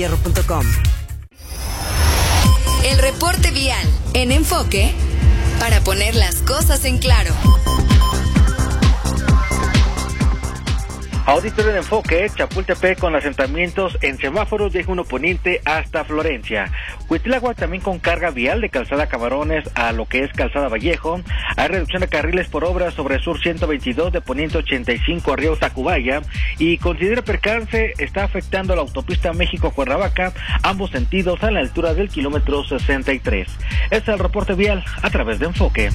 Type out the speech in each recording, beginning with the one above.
Hierro.com. El reporte vial en Enfoque para poner las cosas en claro. Auditorio de Enfoque, Chapultepec con asentamientos en semáforos de Eje 1 Poniente hasta Florencia. Huitláhuac también con carga vial de Calzada Camarones a lo que es Calzada Vallejo. Hay reducción de carriles por obras sobre Sur 122 de Poniente 85 a Río Tacubaya. Y considera percance, está afectando la autopista México-Cuernavaca, ambos sentidos a la altura del kilómetro 63. Este es el reporte vial a través de Enfoque.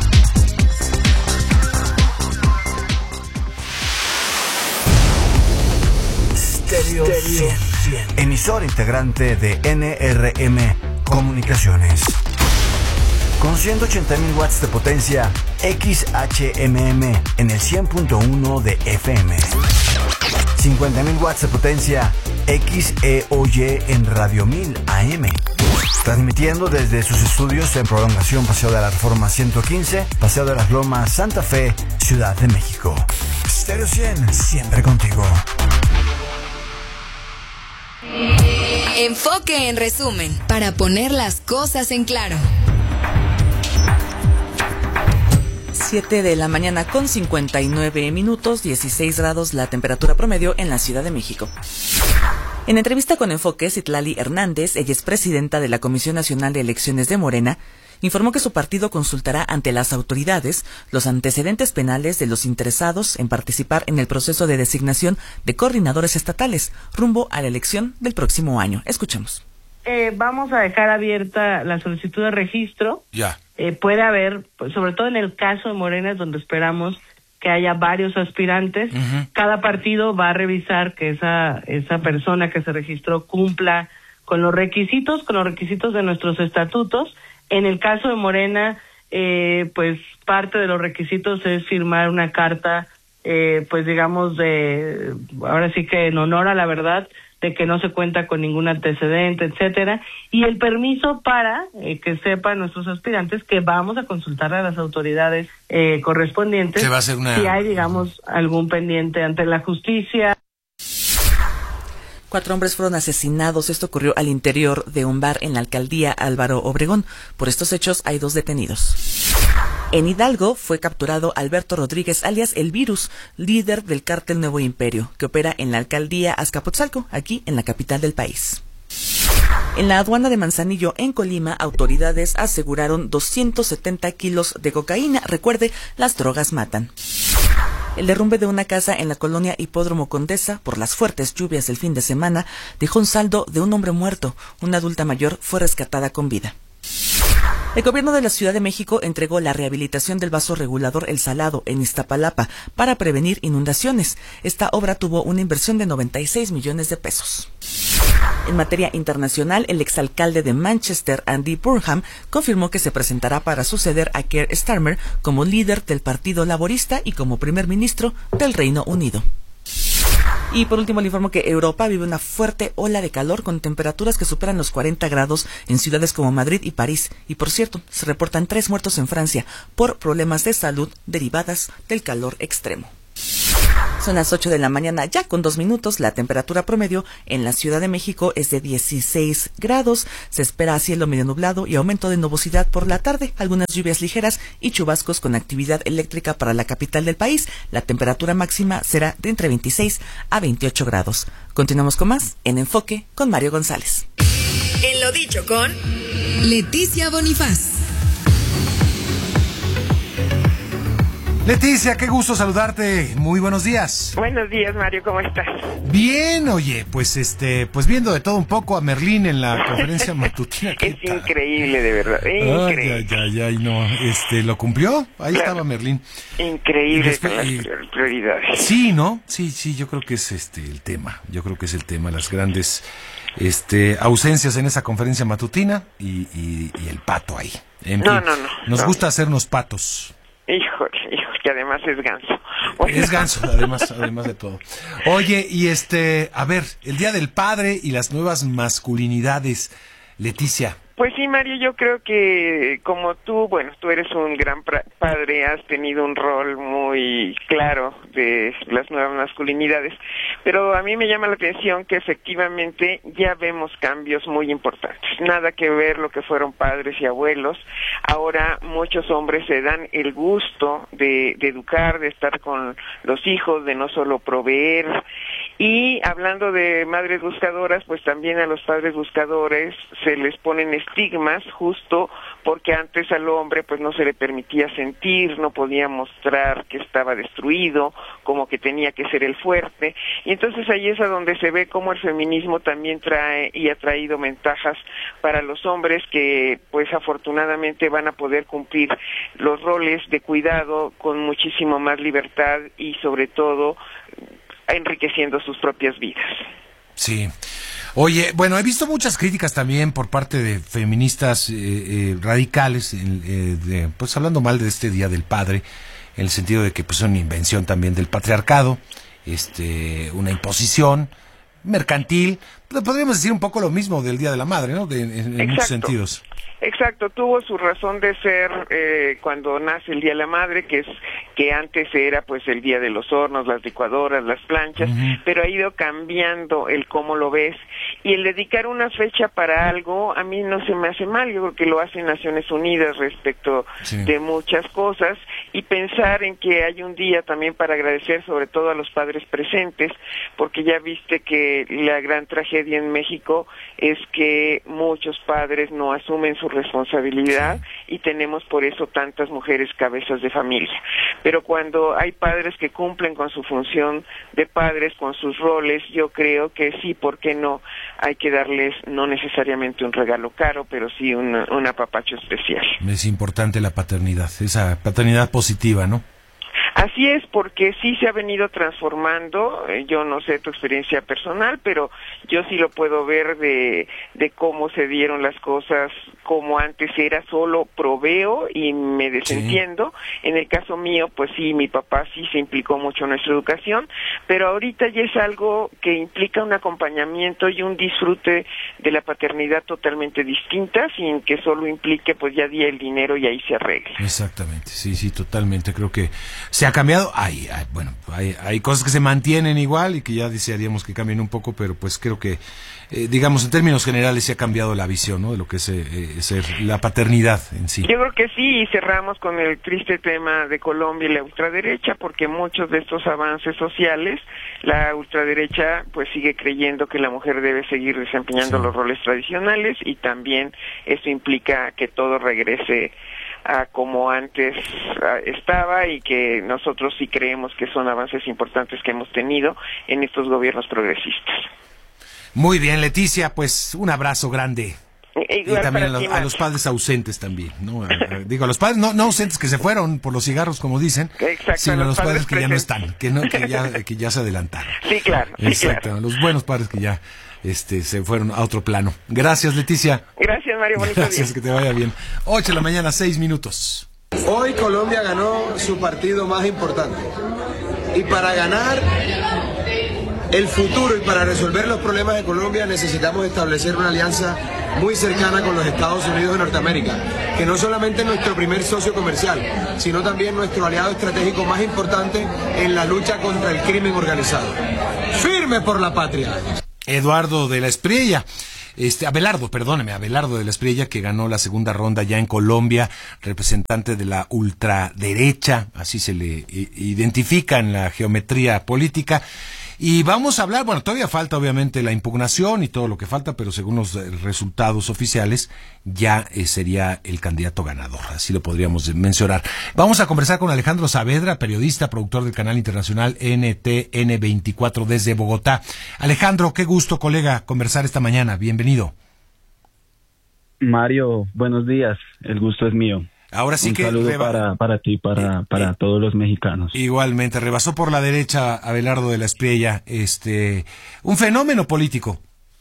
Stereo 100, emisor integrante de NRM Comunicaciones. Con 180.000 watts de potencia XHMM en el 100.1 de FM. 50.000 watts de potencia XEOY en Radio 1000 AM. Transmitiendo desde sus estudios en Prolongación Paseo de la Reforma 115, Paseo de las Lomas, Santa Fe, Ciudad de México. Stereo 100, siempre contigo. Enfoque en resumen, para poner las cosas en claro. 7 de la mañana con 59 minutos, 16 grados la temperatura promedio en la Ciudad de México. En entrevista con Enfoque, Citlali Hernández, ella es presidenta de la Comisión Nacional de Elecciones de Morena, informó que su partido consultará ante las autoridades los antecedentes penales de los interesados en participar en el proceso de designación de coordinadores estatales rumbo a la elección del próximo año. Escuchemos. Vamos a dejar abierta la solicitud de registro. Ya. Puede haber, pues, sobre todo en el caso de Morena, donde esperamos que haya varios aspirantes. Uh-huh. Cada partido va a revisar que esa persona que se registró cumpla con los requisitos de nuestros estatutos. En el caso de Morena, pues parte de los requisitos es firmar una carta, pues digamos ahora sí que en honor a la verdad, de que no se cuenta con ningún antecedente, etcétera, y el permiso para que sepan nuestros aspirantes que vamos a consultar a las autoridades correspondientes se va a hacer si hay, digamos, algún pendiente ante la justicia. 4 hombres fueron asesinados. Esto ocurrió al interior de un bar en la alcaldía Álvaro Obregón. Por estos hechos hay 2 detenidos. En Hidalgo fue capturado Alberto Rodríguez, alias El Virus, líder del cártel Nuevo Imperio, que opera en la alcaldía Azcapotzalco, aquí en la capital del país. En la aduana de Manzanillo, en Colima, autoridades aseguraron 270 kilos de cocaína. Recuerde, las drogas matan. El derrumbe de una casa en la colonia Hipódromo Condesa por las fuertes lluvias del fin de semana dejó un saldo de un hombre muerto. Una adulta mayor fue rescatada con vida. El gobierno de la Ciudad de México entregó la rehabilitación del vaso regulador El Salado en Iztapalapa para prevenir inundaciones. Esta obra tuvo una inversión de 96 millones de pesos. En materia internacional, el exalcalde de Manchester, Andy Burnham, confirmó que se presentará para suceder a Keir Starmer como líder del Partido Laborista y como primer ministro del Reino Unido. Y por último le informo que Europa vive una fuerte ola de calor con temperaturas que superan los 40 grados en ciudades como Madrid y París. Y por cierto, se reportan 3 muertos en Francia por problemas de salud derivadas del calor extremo. Son las 8 de la mañana, ya con 2 minutos. La temperatura promedio en la Ciudad de México es de 16 grados. Se espera cielo medio nublado y aumento de nubosidad por la tarde. Algunas lluvias ligeras y chubascos con actividad eléctrica para la capital del país. La temperatura máxima será de entre 26 a 28 grados. Continuamos con más en Enfoque con Mario González. En lo dicho con Leticia Bonifaz. Leticia, qué gusto saludarte. Muy buenos días. Buenos días, Mario, ¿cómo estás? Bien, oye, pues pues viendo de todo un poco a Merlín en la conferencia matutina. Es increíble, de verdad, increíble. Ay, no, ¿lo cumplió? Ahí claro. Estaba Merlín. Increíble con las prioridades. Sí, ¿no? Sí, yo creo que es el tema. Yo creo que es el tema, las grandes ausencias en esa conferencia matutina y el pato ahí. No. Nos gusta hacernos patos. Híjole, que además es ganso. Bueno. Es ganso, además de todo. Oye, y a ver, el Día del Padre y las nuevas masculinidades, Leticia. Pues sí, Mario, yo creo que como tú, bueno, tú eres un gran padre, has tenido un rol muy claro de las nuevas masculinidades, pero a mí me llama la atención que efectivamente ya vemos cambios muy importantes. Nada que ver lo que fueron padres y abuelos. Ahora muchos hombres se dan el gusto de educar, de estar con los hijos, de no solo proveer. Y hablando de madres buscadoras, pues también a los padres buscadores se les ponen estigmas justo porque antes al hombre pues no se le permitía sentir, no podía mostrar que estaba destruido, como que tenía que ser el fuerte. Y entonces ahí es a donde se ve cómo el feminismo también trae y ha traído ventajas para los hombres que pues afortunadamente van a poder cumplir los roles de cuidado con muchísimo más libertad y sobre todo enriqueciendo sus propias vidas. Sí. Oye, bueno, he visto muchas críticas también por parte de feministas radicales, pues hablando mal de este Día del Padre, en el sentido de que pues es una invención también del patriarcado, una imposición mercantil. Podríamos decir un poco lo mismo del Día de la Madre, ¿no? En muchos sentidos. Exacto, tuvo su razón de ser cuando nace el Día de la Madre, que antes era pues el Día de los hornos, las licuadoras, las planchas, pero ha ido cambiando el cómo lo ves, y el dedicar una fecha para algo a mí no se me hace mal. Yo creo que lo hacen Naciones Unidas respecto de muchas cosas, y pensar en que hay un día también para agradecer sobre todo a los padres presentes, porque ya viste que la gran tragedia en México es que muchos padres no asumen su responsabilidad y tenemos por eso tantas mujeres cabezas de familia. Pero cuando hay padres que cumplen con su función de padres, con sus roles, yo creo que sí, ¿por qué no? Hay que darles no necesariamente un regalo caro, pero sí un apapacho especial. Es importante la paternidad, esa paternidad positiva, ¿no? Así es, porque sí se ha venido transformando. Yo no sé tu experiencia personal, pero yo sí lo puedo ver de cómo se dieron las cosas, como antes era solo proveo y me desentiendo. Sí. En el caso mío, pues sí, mi papá sí se implicó mucho en nuestra educación, pero ahorita ya es algo que implica un acompañamiento y un disfrute de la paternidad totalmente distinta, sin que solo implique pues ya di el dinero y ahí se arregle. Exactamente, sí, totalmente. Creo que se ha cambiado. Hay cosas que se mantienen igual y que ya desearíamos que cambien un poco, pero pues creo que, digamos, en términos generales se ha cambiado la visión, ¿no?, de lo que es la paternidad en sí. Yo creo que sí, y cerramos con el triste tema de Colombia y la ultraderecha, porque muchos de estos avances sociales, la ultraderecha pues sigue creyendo que la mujer debe seguir desempeñando los roles tradicionales, y también eso implica que todo regrese a como antes estaba, y que nosotros sí creemos que son avances importantes que hemos tenido en estos gobiernos progresistas. Muy bien, Leticia, pues un abrazo grande. Y también a los padres ausentes también, ¿no? Digo, a los padres no ausentes que se fueron por los cigarros, como dicen. Exacto, sino a los padres que ya no están, que ya se adelantaron. Sí, claro. Exacto, claro. A los buenos padres que ya se fueron a otro plano. Gracias, Leticia. Gracias, Mario. Bonito Gracias, día. que te vaya bien. 8 de la mañana, 6 minutos. Hoy Colombia ganó su partido más importante. Y para ganar el futuro y para resolver los problemas de Colombia necesitamos establecer una alianza muy cercana con los Estados Unidos de Norteamérica, que no solamente es nuestro primer socio comercial, sino también nuestro aliado estratégico más importante en la lucha contra el crimen organizado. ¡Firme por la patria! Abelardo de la Espriella, que ganó la segunda ronda ya en Colombia, representante de la ultraderecha, así se le identifica en la geometría política. Y vamos a hablar, bueno, todavía falta obviamente la impugnación y todo lo que falta, pero según los resultados oficiales ya sería el candidato ganador, así lo podríamos mencionar. Vamos a conversar con Alejandro Saavedra, periodista, productor del canal internacional NTN24 desde Bogotá. Alejandro, qué gusto, colega, conversar esta mañana. Bienvenido. Mario, buenos días. El gusto es mío. Ahora sí, un saludo para ti, para todos los mexicanos. Igualmente, rebasó por la derecha Abelardo de la Espriella, un fenómeno político.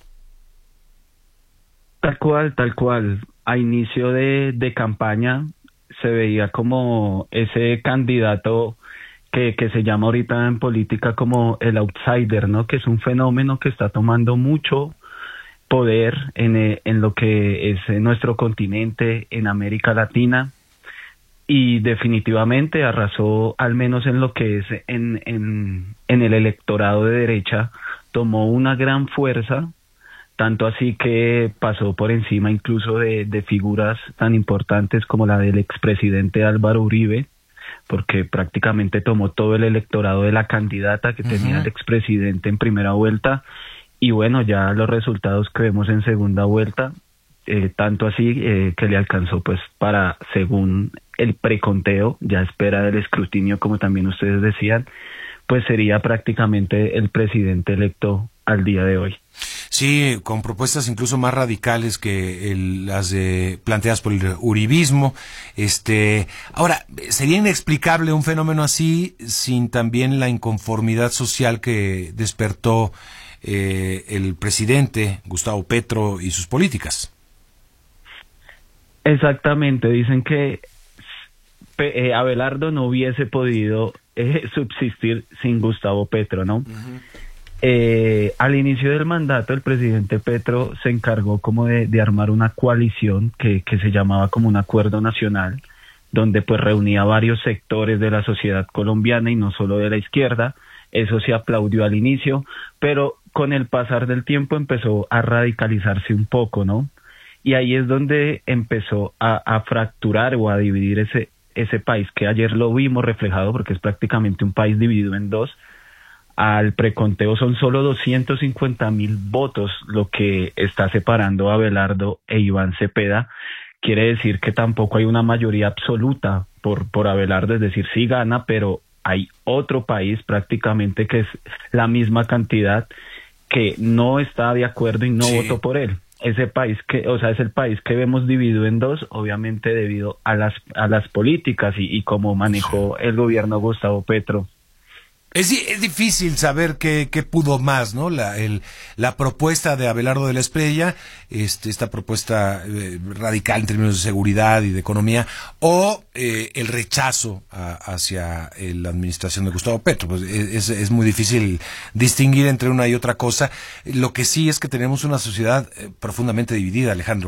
Tal cual. A inicio de campaña se veía como ese candidato que se llama ahorita en política como el outsider, ¿no? Que es un fenómeno que está tomando mucho poder en lo que es nuestro continente, en América Latina, y definitivamente arrasó, al menos en lo que es en el electorado de derecha, tomó una gran fuerza, tanto así que pasó por encima incluso de figuras tan importantes como la del expresidente Álvaro Uribe, porque prácticamente tomó todo el electorado de la candidata que tenía el expresidente en primera vuelta, y bueno, ya los resultados que vemos en segunda vuelta, tanto así que le alcanzó pues para, según el preconteo, ya espera del escrutinio, como también ustedes decían, pues sería prácticamente el presidente electo al día de hoy. Sí, con propuestas incluso más radicales que las planteadas por el uribismo. Ahora, sería inexplicable un fenómeno así sin también la inconformidad social que despertó el presidente Gustavo Petro y sus políticas. Exactamente, dicen que Abelardo no hubiese podido subsistir sin Gustavo Petro, ¿no? Al inicio del mandato, el presidente Petro se encargó como de armar una coalición que se llamaba como un acuerdo nacional, donde pues reunía varios sectores de la sociedad colombiana y no solo de la izquierda. Eso se aplaudió al inicio, pero con el pasar del tiempo empezó a radicalizarse un poco, ¿no? Y ahí es donde empezó a fracturar o a dividir ese país, que ayer lo vimos reflejado porque es prácticamente un país dividido en dos. Al preconteo son solo 250,000 votos lo que está separando a Abelardo e Iván Cepeda. Quiere decir que tampoco hay una mayoría absoluta por Abelardo, es decir, sí gana, pero hay otro país prácticamente que es la misma cantidad que no está de acuerdo y no votó por él. Ese país es el país que vemos dividido en dos, obviamente debido a las políticas y cómo manejó el gobierno Gustavo Petro. Es difícil saber qué pudo más, ¿no? La propuesta de Abelardo de la Espriella, esta propuesta radical en términos de seguridad y de economía, o el rechazo hacia la administración de Gustavo Petro. Pues es muy difícil distinguir entre una y otra cosa. Lo que sí es que tenemos una sociedad profundamente dividida, Alejandro.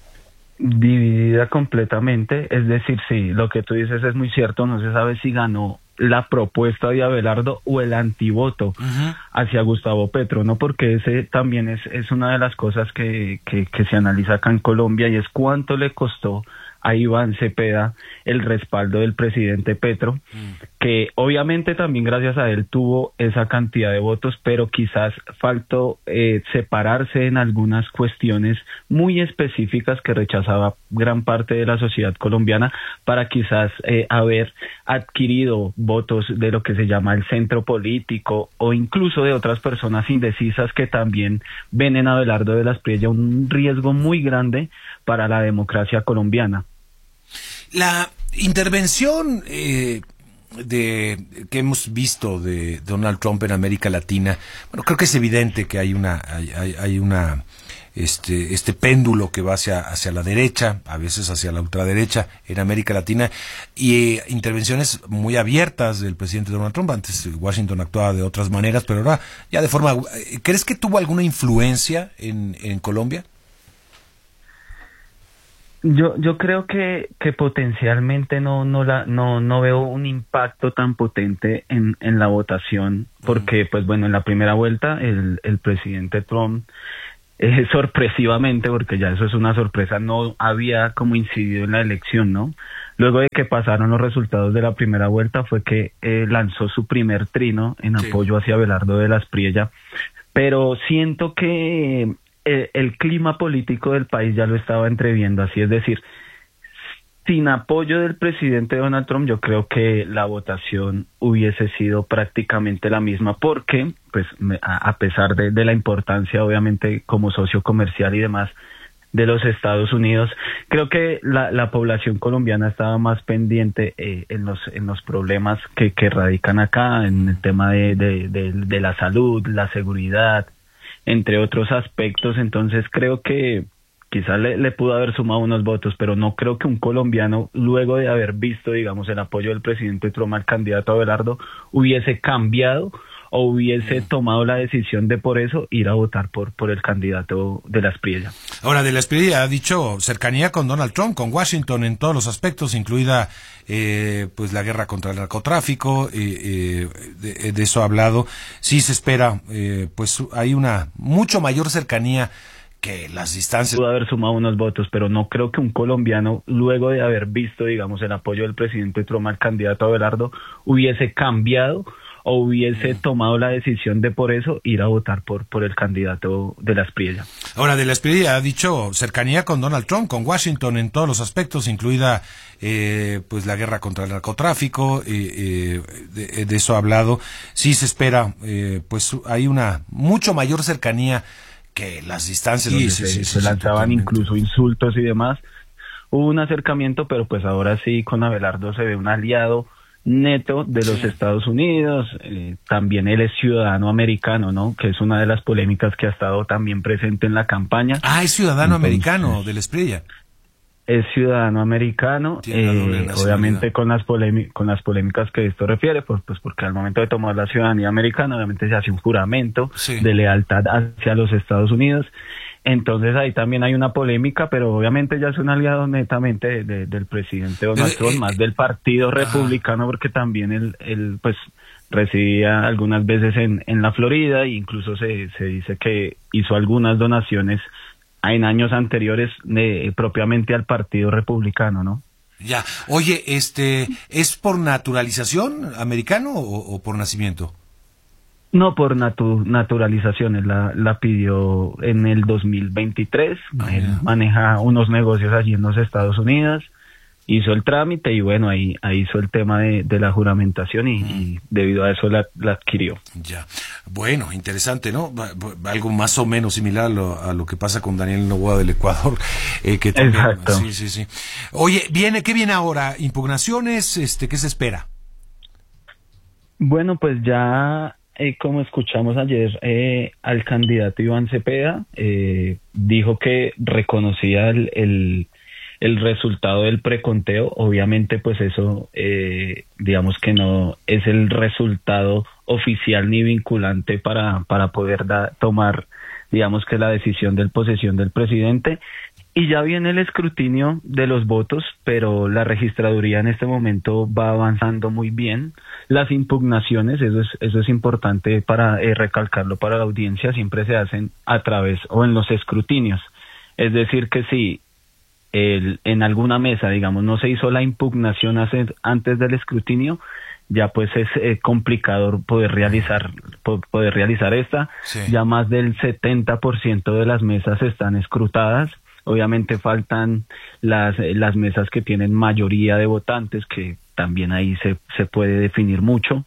Dividida completamente, es decir, sí, lo que tú dices es muy cierto, no se sabe si ganó la propuesta de Abelardo o el antivoto hacia Gustavo Petro, ¿no? Porque ese también es una de las cosas que se analiza acá en Colombia, y es cuánto le costó a Iván Cepeda el respaldo del presidente Petro, que obviamente también gracias a él tuvo esa cantidad de votos, pero quizás faltó separarse en algunas cuestiones muy específicas que rechazaba gran parte de la sociedad colombiana, para quizás haber adquirido votos de lo que se llama el centro político, o incluso de otras personas indecisas que también ven en Abelardo de la Espriella un riesgo muy grande para la democracia colombiana. La intervención que hemos visto de Donald Trump en América Latina, bueno, creo que es evidente que hay una este péndulo que va hacia la derecha, a veces hacia la ultraderecha en América Latina, y intervenciones muy abiertas del presidente Donald Trump. Antes Washington actuaba de otras maneras, pero ahora ya de forma... ¿Crees que tuvo alguna influencia en Colombia? Yo creo que potencialmente no veo un impacto tan potente en la votación, porque pues bueno, en la primera vuelta el presidente Trump sorpresivamente, porque ya eso es una sorpresa, no había como incidido en la elección, ¿no? Luego de que pasaron los resultados de la primera vuelta fue que lanzó su primer trino en apoyo hacia Abelardo de la Espriella, pero siento que el clima político del país ya lo estaba entreviendo así, es decir, sin apoyo del presidente Donald Trump, yo creo que la votación hubiese sido prácticamente la misma, porque pues a pesar de la importancia, obviamente, como socio comercial y demás de los Estados Unidos, creo que la población colombiana estaba más pendiente en los problemas que radican acá, en el tema de la salud, la seguridad, entre otros aspectos. Entonces creo que quizás le pudo haber sumado unos votos, pero no creo que un colombiano, luego de haber visto, digamos, el apoyo del presidente Trump al candidato Abelardo, hubiese cambiado o hubiese tomado la decisión de por eso ir a votar por el candidato de la Espriella. Ahora, de la Espriella ha dicho cercanía con Donald Trump, con Washington en todos los aspectos, incluida pues la guerra contra el narcotráfico, de eso ha hablado. Sí se espera, pues hay una mucho mayor cercanía que las distancias. Pudo haber sumado unos votos, pero no creo que un colombiano, luego de haber visto, digamos, el apoyo del presidente Trump al candidato Abelardo, hubiese cambiado o hubiese tomado la decisión de por eso ir a votar por el candidato de la Espriella. Ahora, de la Espriella ha dicho cercanía con Donald Trump, con Washington en todos los aspectos, incluida pues la guerra contra el narcotráfico, de eso ha hablado. Sí se espera, pues hay una mucho mayor cercanía que las distancias. Se lanzaban incluso insultos y demás. Hubo un acercamiento, pero pues ahora sí con Abelardo se ve un aliado neto de los Estados Unidos. También él es ciudadano americano, ¿no? Que es una de las polémicas que ha estado también presente en la campaña. Ah, es ciudadano americano de la Espriella. Es ciudadano americano, obviamente con las polémicas que esto refiere, pues porque al momento de tomar la ciudadanía americana, obviamente se hace un juramento de lealtad hacia los Estados Unidos. Entonces ahí también hay una polémica, pero obviamente ya es un aliado netamente del presidente Donald Trump, más del partido republicano, porque también él pues residía algunas veces en la Florida, e incluso se dice que hizo algunas donaciones en años anteriores propiamente al partido republicano, ¿no? Ya. Oye, ¿es por naturalización americano o por nacimiento? No, por naturalización. Él la pidió en el 2023. Él maneja unos negocios allí en los Estados Unidos. Hizo el trámite y bueno, ahí hizo el tema de la juramentación y debido a eso la adquirió. Ya. Bueno, interesante, ¿no? Algo más o menos similar a lo que pasa con Daniel Noboa del Ecuador. Que también, exacto. Sí. Oye, ¿qué viene ahora? ¿Impugnaciones? ¿Qué se espera? Bueno, pues ya como escuchamos ayer al candidato Iván Cepeda, dijo que reconocía el resultado del preconteo. Obviamente pues eso digamos que no es el resultado oficial ni vinculante para poder tomar digamos que la decisión de posesión del presidente, y ya viene el escrutinio de los votos, pero la registraduría en este momento va avanzando muy bien. Las impugnaciones, eso es importante para recalcarlo para la audiencia, siempre se hacen a través o en los escrutinios, es decir que si en alguna mesa, digamos, no se hizo la impugnación antes del escrutinio, ya pues es complicado poder realizar esta. Sí. Ya más del 70% de las mesas están escrutadas. Obviamente faltan las mesas que tienen mayoría de votantes, que también ahí se puede definir mucho.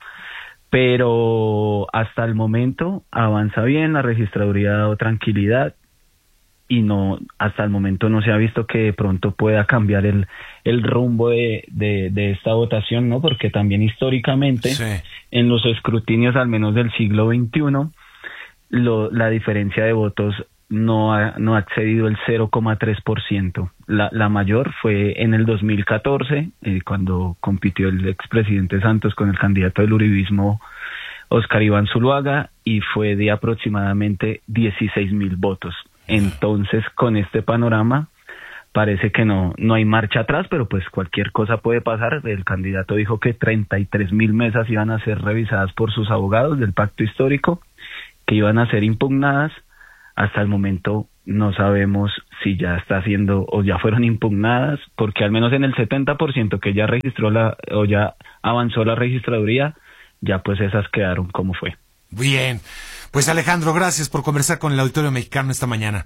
Pero hasta el momento avanza bien, la registraduría ha dado tranquilidad. Y hasta el momento no se ha visto que de pronto pueda cambiar el rumbo de esta votación, ¿no? Porque también históricamente, en los escrutinios al menos del siglo XXI, la diferencia de votos no ha excedido el 0,3%. La mayor fue en el 2014, cuando compitió el expresidente Santos con el candidato del uribismo, Oscar Iván Zuluaga, y fue de aproximadamente 16,000 votos. Entonces, con este panorama, parece que no hay marcha atrás, pero pues cualquier cosa puede pasar. El candidato dijo que 33,000 mesas iban a ser revisadas por sus abogados del pacto histórico, que iban a ser impugnadas. Hasta el momento no sabemos si ya está haciendo o ya fueron impugnadas, porque al menos en el 70% que ya registró o ya avanzó la registraduría, ya pues esas quedaron como fue. Bien. Pues Alejandro, gracias por conversar con el Auditorio Mexicano esta mañana.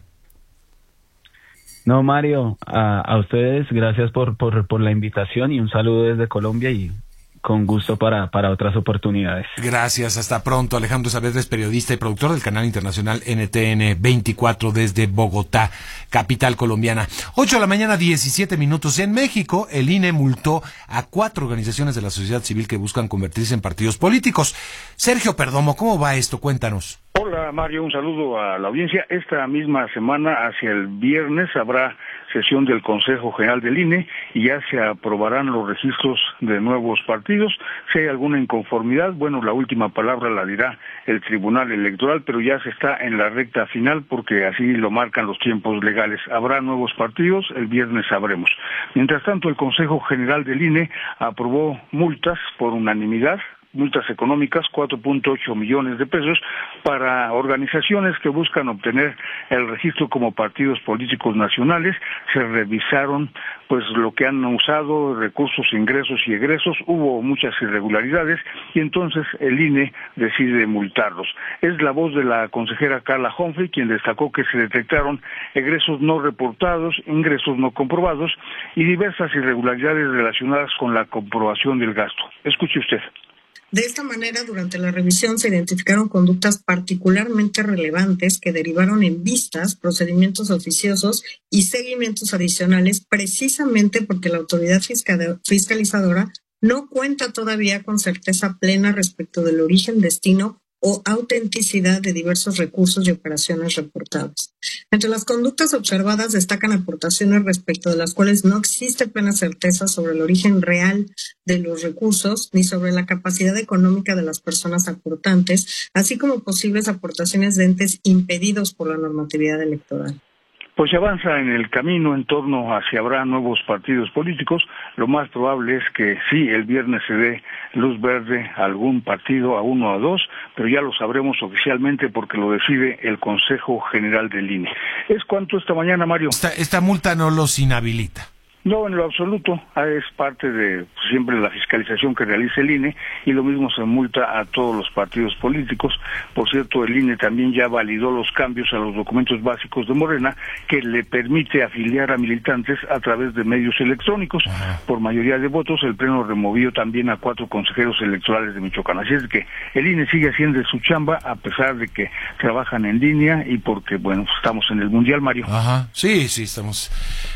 No, Mario, a ustedes gracias por la invitación y un saludo desde Colombia y con gusto para otras oportunidades. Gracias, hasta pronto. Alejandro Saavedra es periodista y productor del canal internacional NTN 24 desde Bogotá, capital colombiana. 8:17 a.m. En México, el INE multó a 4 organizaciones de la sociedad civil que buscan convertirse en partidos políticos. Sergio Perdomo, ¿cómo va esto? Cuéntanos. Hola Mario, un saludo a la audiencia. Esta misma semana, hacia el viernes, habrá sesión del Consejo General del INE y ya se aprobarán los registros de nuevos partidos. Si hay alguna inconformidad, bueno, la última palabra la dirá el Tribunal Electoral, pero ya se está en la recta final porque así lo marcan los tiempos legales. Habrá nuevos partidos, el viernes sabremos. Mientras tanto, el Consejo General del INE aprobó multas por unanimidad, multas económicas, 4.8 millones de pesos, para organizaciones que buscan obtener el registro como partidos políticos nacionales. Se revisaron pues lo que han usado, recursos, ingresos y egresos, hubo muchas irregularidades y entonces el INE decide multarlos. Es la voz de la consejera Carla Humphrey quien destacó que se detectaron egresos no reportados, ingresos no comprobados y diversas irregularidades relacionadas con la comprobación del gasto. Escuche usted. De esta manera, durante la revisión se identificaron conductas particularmente relevantes que derivaron en vistas, procedimientos oficiosos y seguimientos adicionales, precisamente porque la autoridad fiscalizadora no cuenta todavía con certeza plena respecto del origen, destino o autenticidad de diversos recursos y operaciones reportadas. Entre las conductas observadas destacan aportaciones respecto de las cuales no existe plena certeza sobre el origen real de los recursos ni sobre la capacidad económica de las personas aportantes, así como posibles aportaciones de entes impedidos por la normatividad electoral. Pues se avanza en el camino en torno a si habrá nuevos partidos políticos. Lo más probable es que sí, el viernes se dé luz verde a algún partido, a uno o a dos, pero ya lo sabremos oficialmente porque lo decide el Consejo General del INE. ¿Es cuánto esta mañana, Mario? Esta multa no los inhabilita. No, en lo absoluto, es parte de siempre la fiscalización que realiza el INE y lo mismo se multa a todos los partidos políticos. Por cierto, el INE también ya validó los cambios a los documentos básicos de Morena que le permite afiliar a militantes a través de medios electrónicos. Por mayoría de votos, el Pleno removió también a 4 consejeros electorales de Michoacán. Así es que el INE sigue haciendo su chamba a pesar de que trabajan en línea y porque, bueno, estamos en el Mundial, Mario. Ajá, sí, estamos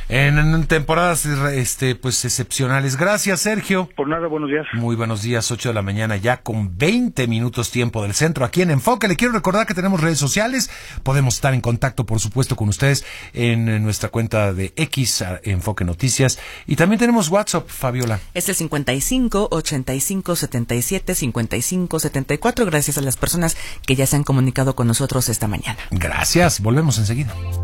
en temporadas pues excepcionales. Gracias, Sergio. Por nada, buenos días. Muy buenos días, 8 de la mañana ya con 20 minutos tiempo del centro aquí en Enfoque. Le quiero recordar que tenemos redes sociales. Podemos estar en contacto, por supuesto, con ustedes en nuestra cuenta de X, Enfoque Noticias. Y también tenemos WhatsApp, Fabiola. Es el 55 85 77 55 74. Gracias a las personas que ya se han comunicado con nosotros esta mañana. Gracias. Volvemos enseguida.